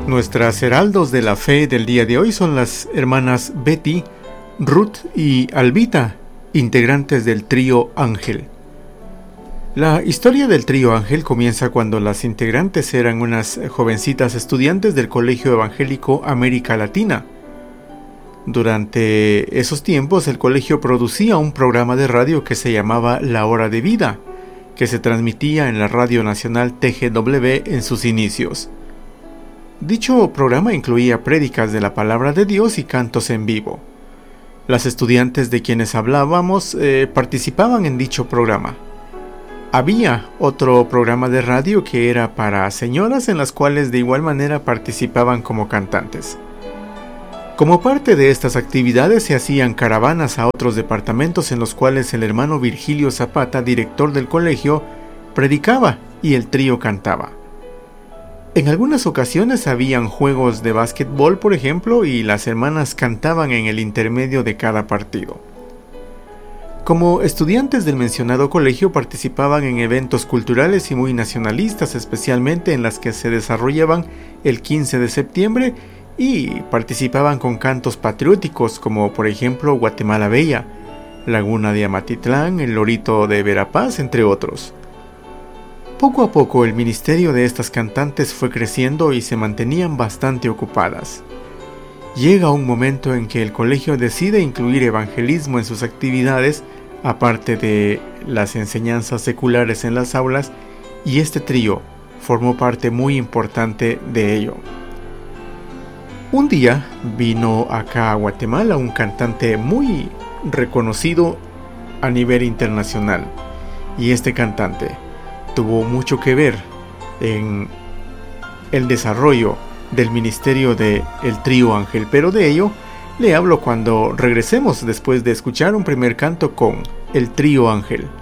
Nuestras heraldos de la fe del día de hoy son las hermanas Betty, Ruth y Albita, integrantes del trío Ángel. La historia del trío Ángel comienza cuando las integrantes eran unas jovencitas estudiantes del Colegio Evangélico América Latina. Durante esos tiempos el colegio producía un programa de radio que se llamaba La Hora de Vida, que se transmitía en la Radio Nacional TGW en sus inicios. Dicho programa incluía prédicas de la Palabra de Dios y cantos en vivo. Las estudiantes de quienes hablábamos participaban en dicho programa. Había otro programa de radio que era para señoras, en las cuales de igual manera participaban como cantantes. Como parte de estas actividades se hacían caravanas a otros departamentos en los cuales el hermano Virgilio Zapata, director del colegio, predicaba y el trío cantaba. En algunas ocasiones habían juegos de básquetbol, por ejemplo, y las hermanas cantaban en el intermedio de cada partido. Como estudiantes del mencionado colegio participaban en eventos culturales y muy nacionalistas, especialmente en las que se desarrollaban el 15 de septiembre, y participaban con cantos patrióticos como por ejemplo Guatemala Bella, Laguna de Amatitlán, El Lorito de Verapaz, entre otros. Poco a poco el ministerio de estas cantantes fue creciendo y se mantenían bastante ocupadas. Llega un momento en que el colegio decide incluir evangelismo en sus actividades, aparte de las enseñanzas seculares en las aulas, y este trío formó parte muy importante de ello. Un día vino acá a Guatemala un cantante muy reconocido a nivel internacional, y este cantante tuvo mucho que ver en el desarrollo del ministerio de el trío Ángel, pero de ello le hablo cuando regresemos después de escuchar un primer canto con el trío Ángel.